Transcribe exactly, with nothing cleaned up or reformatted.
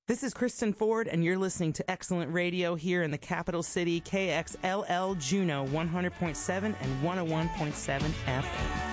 This is Kristen Ford, and you're listening to Excellent Radio here in the capital city, K X L L Juneau, one hundred point seven and one oh one point seven F M.